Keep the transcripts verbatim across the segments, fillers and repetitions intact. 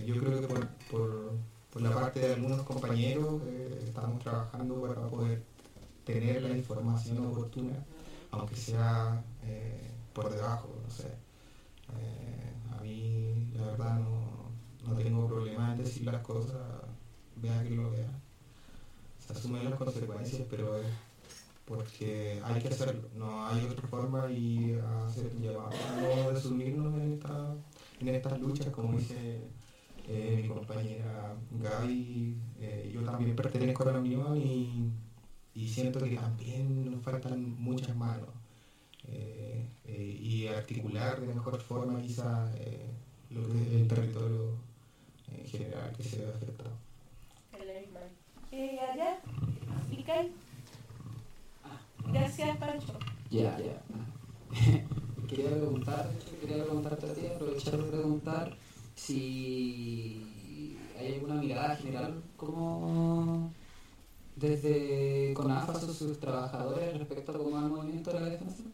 Eh, yo creo que por, por, por la parte de algunos compañeros eh, estamos trabajando para poder tener la información oportuna, aunque sea eh, por debajo, no sé. Eh, a mí, la verdad, no, no tengo problema en decir las cosas, vea que lo vea. Se asumen las consecuencias, pero es porque hay que hacerlo, no hay otra forma y hacer un llamado a no desunirnos en, esta, en estas luchas, como dice eh, mi compañera Gaby. Eh, yo también pertenezco a la Unión y, y siento que también nos faltan muchas manos eh, eh, y articular de mejor forma quizás eh, lo que es el territorio en general que se ve afectado. Eh, allá, Icay. Gracias, Pancho. Ya, ya. Quería preguntar, quería preguntarte a ti, aprovechar de preguntar si hay alguna mirada general como desde CONAFAS o sus trabajadores respecto a cómo va el movimiento de la defensa.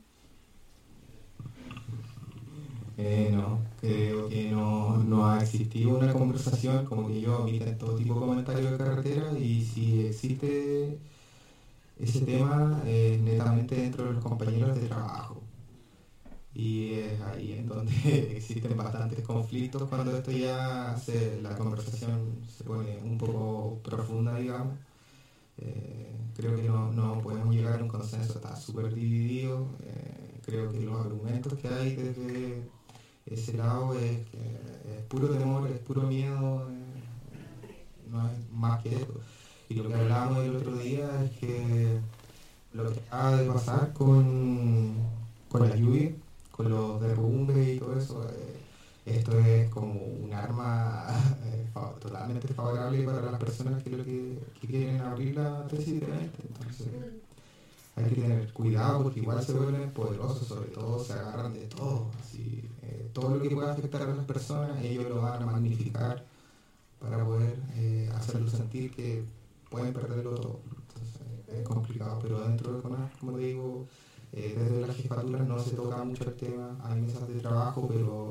Eh, no, creo que no, no ha existido una conversación, como que yo emiten todo tipo de comentarios de carretera y si existe ese tema es eh, netamente dentro de los compañeros de trabajo. Y es ahí en donde existen bastantes conflictos cuando esto ya se, la conversación se pone un poco profunda, digamos. Eh, creo que no, no podemos llegar a un consenso, está súper dividido. Eh, creo que los argumentos que hay desde ese lado es, que es puro temor, es puro miedo, eh, no es más que eso. Y lo que hablábamos el otro día es que lo que acaba de pasar con, con la lluvia, con los derrumbes y todo eso, eh, esto es como un arma eh, totalmente favorable para las personas que, lo que, que quieren abrir la tesis de mente. Entonces hay que tener cuidado porque igual se vuelven poderosos, sobre todo se agarran de todo. Así, eh, todo lo que pueda afectar a las personas, ellos lo van a magnificar para poder eh, hacerlo sentir que pueden perderlo todo. Entonces es complicado, pero dentro de CONAF, como digo, eh, desde la jefatura no se toca mucho el tema, hay mesas de trabajo, pero